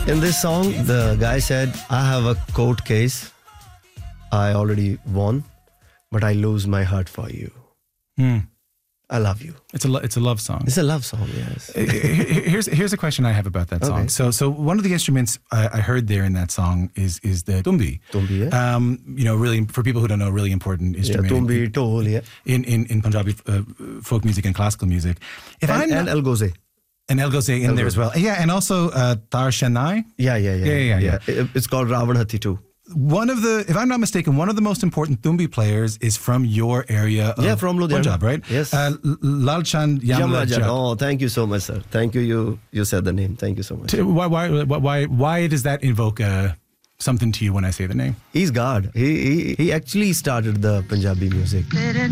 In this song, the guy said, I have a court case. I already won, but I lose my heart for you. I love you. It's a love song. It's a love song, yes. Here's a question I have about that song. Okay. So one of the instruments I heard there in that song is the tumbi. Tumbi, yeah. Really, for people who don't know, really important instrument. Yeah, tumbi, dhol, yeah. In Punjabi folk music and classical music. And Algoze. And Algoze in there as well. Yeah, and also Tar Shanai. Yeah. It's called Ravan Hathi too. If I'm not mistaken, one of the most important tumbi players is from your area of from Ludhiana. Punjab, right? Yes. Lalchand Yamrajat. Oh, thank you so much, sir. Thank you. You said the name. Thank you so much. Why does that invoke something to you when I say the name? He's God. He actually started the Punjabi music.